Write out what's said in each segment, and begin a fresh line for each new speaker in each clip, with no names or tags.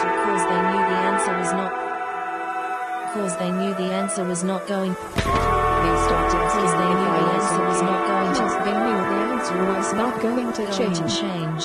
Because they knew the answer was not. Because they knew the answer was not going.
They started
Because they knew the answer was not going to.
They knew the answer was not going to change.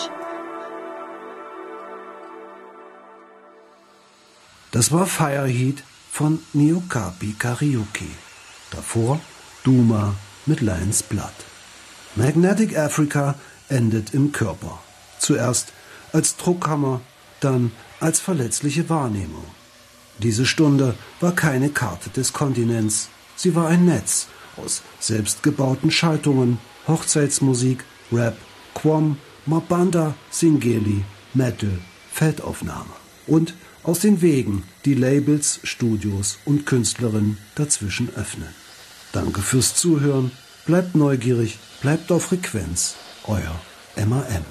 Das war Fireheat von Niokapi Karaoke. Davor Duma mit Lion's Blood. Magnetic Africa endet im Körper. Zuerst als Druckhammer, dann als verletzliche Wahrnehmung. Diese Stunde war keine Karte des Kontinents. Sie war ein Netz aus selbstgebauten Schaltungen, Hochzeitsmusik, Rap, Quom, Mabanda, Singeli, Metal, Feldaufnahme. Und aus den Wegen, die Labels, Studios und Künstlerinnen dazwischen öffnen. Danke fürs Zuhören. Bleibt neugierig, bleibt auf Frequenz. Euer MAM.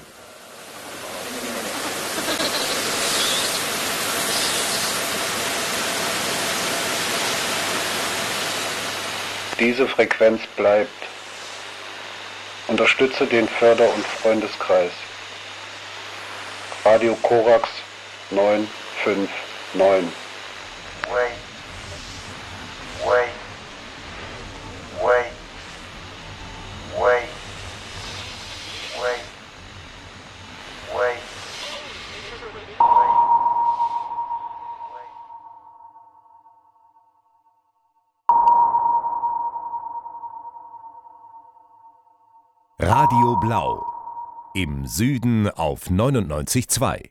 Diese Frequenz bleibt. Unterstütze den Förder- und Freundeskreis. Radio Korax 959.
Wait. Wait. Wait. Wait. Wait. Wait.
Radio Blau. Im Süden auf 99,2.